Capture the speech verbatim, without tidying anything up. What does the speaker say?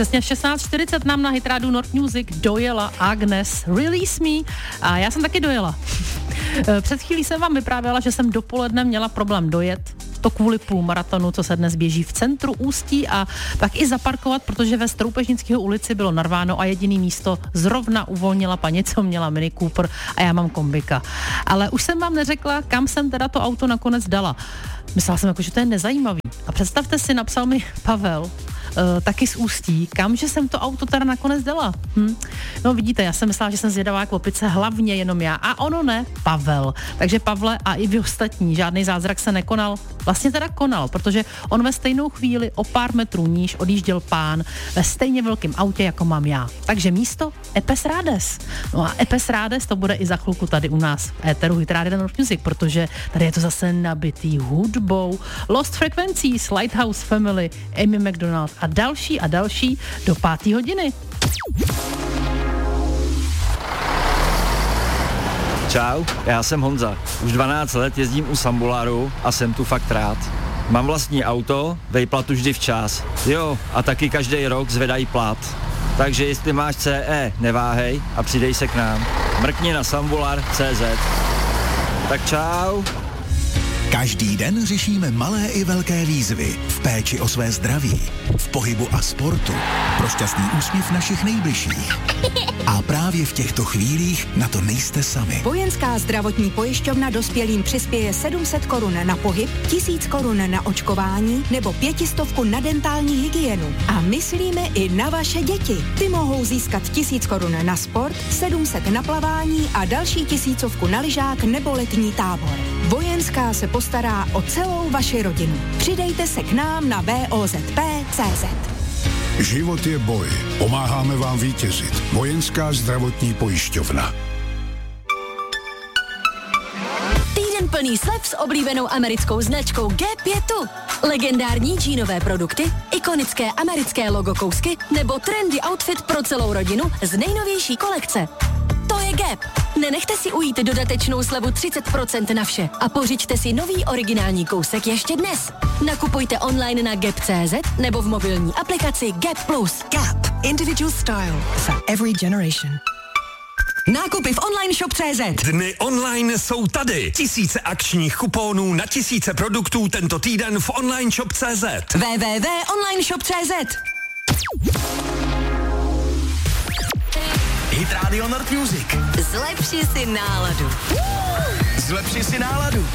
Přesně v šestnáct čtyřicet nám na Hitrádu North Music dojela Agnes Release Me a já jsem taky dojela. Před chvílí jsem vám vyprávěla, že jsem dopoledne měla problém dojet, to kvůli půlmaratonu, co se dnes běží v centru Ústí a pak i zaparkovat, protože ve Stroupežnického ulici bylo narváno a jediný místo zrovna uvolnila paní, co měla Mini Cooper a já mám kombika. Ale už jsem vám neřekla, kam jsem teda to auto nakonec dala. Myslela jsem jako, že to je nezajímavý. A představte si, napsal mi Pavel, Uh, taky z Ústí, kam, že jsem to auto teda nakonec dala. Hm? No vidíte, já jsem myslela, že jsem zvědavá jako opice, hlavně jenom já. A ono ne, Pavel. Takže Pavle a i vy ostatní, žádný zázrak se nekonal. Vlastně teda konal, protože on ve stejnou chvíli o pár metrů níž odjížděl pán ve stejně velkém autě, jako mám já. Takže místo Epes Rades. No a Epes Rades to bude i za chvilku tady u nás v éteru Hit Radio North Music, protože tady je to zase nabitý hudbou. Lost Frequencies, Lighthouse Family, Amy McDonald a další a další do páté hodiny. Čau, já jsem Honza. Už dvanáct let jezdím u Sambuláru a jsem tu fakt rád. Mám vlastní auto, vejplatu vždy včas. Jo, a taky každý rok zvedají plat. Takže jestli máš C E, neváhej a přidej se k nám. Mrkni na sambular tečka cé zet. Tak čau. Každý den řešíme malé i velké výzvy v péči o své zdraví, v pohybu a sportu, pro šťastný úsměv našich nejbližších. A právě v těchto chvílích na to nejste sami. Vojenská zdravotní pojišťovna dospělým přispěje sedm set korun na pohyb, tisíc korun na očkování nebo pětistovku na dentální hygienu. A myslíme i na vaše děti. Ty mohou získat tisíc korun na sport, sedm set na plavání a další tisícovku na lyžák nebo letní tábor. Vojenská se postará o celou vaši rodinu. Přidejte se k nám na v o z p tečka cé zet. Život je boj. Pomáháme vám vítězit. Vojenská zdravotní pojišťovna. Týden plný slev s oblíbenou americkou značkou Gap je tu. Legendární džínové produkty, ikonické americké logo kousky nebo trendy outfit pro celou rodinu z nejnovější kolekce. To je Gap. Nenechte si ujít dodatečnou slevu třicet procent na vše a pořiďte si nový originální kousek ještě dnes. Nakupujte online na gap tečka cé zet nebo v mobilní aplikaci Gap Plus. Gap. Individual style for every generation. Nákupy v online shop tečka cé zet. Dny online jsou tady. Tisíce akčních kuponů na tisíce produktů tento týden v online shop tečka cé zet. w w w tečka online shop tečka cé zet. Hit Radio North Music. Zlepši si náladu. Zlepši si náladu.